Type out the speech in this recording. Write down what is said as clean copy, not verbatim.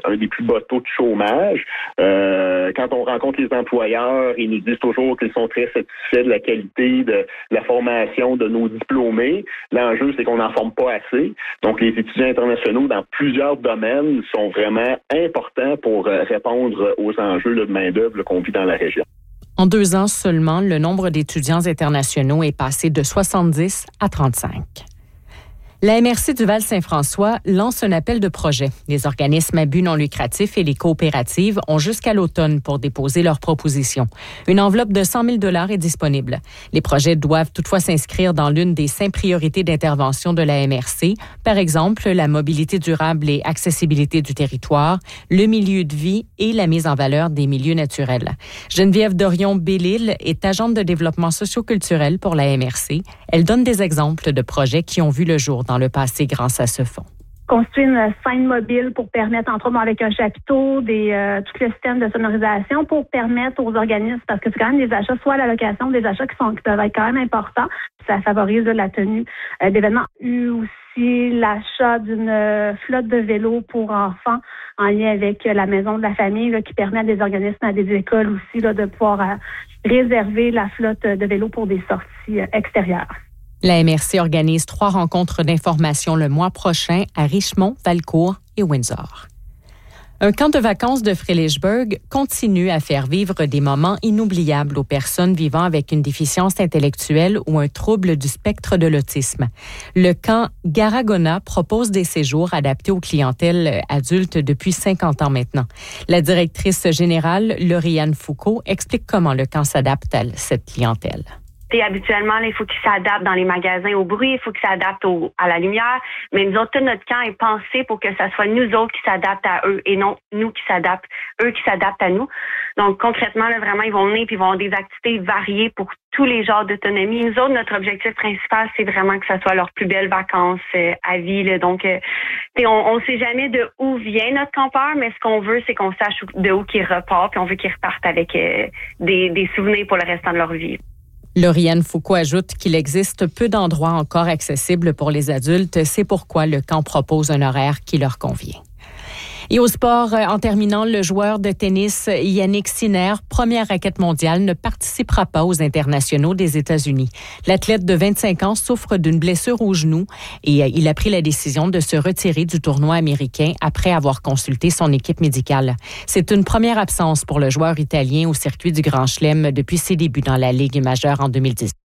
un des plus bas taux de chômage. Quand on rencontre les employeurs, ils nous disent toujours qu'ils sont très satisfaits de la qualité de la formation de nos diplômés. L'enjeu, c'est qu'on n'en forme pas assez. Donc, les étudiants internationaux dans plusieurs domaines sont vraiment importants pour répondre aux enjeux de main-d'œuvre qu'on vit dans la région. En 2 ans seulement, le nombre d'étudiants internationaux est passé de 70 à 35. La MRC du Val-Saint-François lance un appel de projet. Les organismes à but non lucratif et les coopératives ont jusqu'à l'automne pour déposer leurs propositions. Une enveloppe de 100 000 $ est disponible. Les projets doivent toutefois s'inscrire dans l'une des 5 priorités d'intervention de la MRC, par exemple la mobilité durable et accessibilité du territoire, le milieu de vie et la mise en valeur des milieux naturels. Geneviève Dorion-Bellil est agente de développement socioculturel pour la MRC. Elle donne des exemples de projets qui ont vu le jour dans le passé grâce à ce fonds. Construire une scène mobile pour permettre, entre autres, avec un chapiteau, tout le système de sonorisation pour permettre aux organismes, parce que c'est quand même des achats, soit à la location, des achats qui peuvent être quand même importants. Ça favorise la tenue d'événements. Aussi l'achat d'une flotte de vélos pour enfants en lien avec la maison de la famille qui permet à des organismes, à des écoles aussi de pouvoir réserver la flotte de vélos pour des sorties extérieures. La MRC organise 3 rencontres d'information le mois prochain à Richmond, Valcourt et Windsor. Un camp de vacances de Frelichburg continue à faire vivre des moments inoubliables aux personnes vivant avec une déficience intellectuelle ou un trouble du spectre de l'autisme. Le camp Garagona propose des séjours adaptés aux clientèles adultes depuis 50 ans maintenant. La directrice générale, Lauriane Foucault, explique comment le camp s'adapte à cette clientèle. Habituellement, il faut qu'ils s'adaptent dans les magasins au bruit, il faut qu'ils s'adaptent à la lumière. Mais nous autres, tout notre camp est pensé pour que ça soit nous autres qui s'adaptent à eux et non nous qui s'adaptent, eux qui s'adaptent à nous. Donc, concrètement, là, vraiment, ils vont venir et ils vont avoir des activités variées pour tous les genres d'autonomie. Nous autres, notre objectif principal, c'est vraiment que ça soit leurs plus belles vacances à vie. Là. Donc, on ne sait jamais de où vient notre campeur, mais ce qu'on veut, c'est qu'on sache de où qu'ils repartent, puis on veut qu'ils repartent avec des souvenirs pour le restant de leur vie. Lauriane Foucault ajoute qu'il existe peu d'endroits encore accessibles pour les adultes. C'est pourquoi le camp propose un horaire qui leur convient. Et au sport, en terminant, le joueur de tennis Yannick Sinner, première raquette mondiale, ne participera pas aux internationaux des États-Unis. L'athlète de 25 ans souffre d'une blessure au genou et il a pris la décision de se retirer du tournoi américain après avoir consulté son équipe médicale. C'est une première absence pour le joueur italien au circuit du Grand Chelem depuis ses débuts dans la Ligue majeure en 2010.